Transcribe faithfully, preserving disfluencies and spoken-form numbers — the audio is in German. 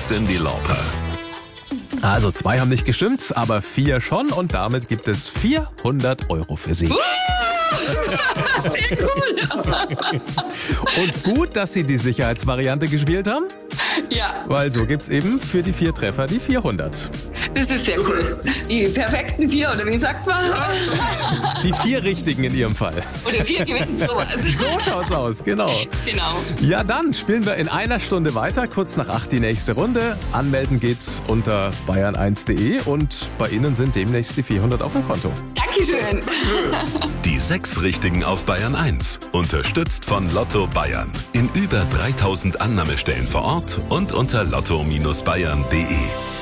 Cyndi Lauper. Also zwei haben nicht gestimmt, aber vier schon und damit gibt es vierhundert Euro für Sie. Sehr cool. Und gut, dass Sie die Sicherheitsvariante gespielt haben, Ja, weil so gibt's eben für die vier Treffer die vierhundert. das ist sehr cool. Die perfekten vier, oder wie sagt man? Die vier richtigen in Ihrem Fall. Oder vier gewinnen, sowas. So schaut's aus, genau. Genau. Ja, dann spielen wir in einer Stunde weiter, kurz nach acht die nächste Runde. Anmelden geht unter bayern eins punkt de und bei Ihnen sind demnächst die vierhundert auf dem Konto. Dankeschön. Die sechs Richtigen auf Bayern eins. Unterstützt von Lotto Bayern. In über dreitausend Annahmestellen vor Ort und unter lotto Bindestrich bayern punkt de.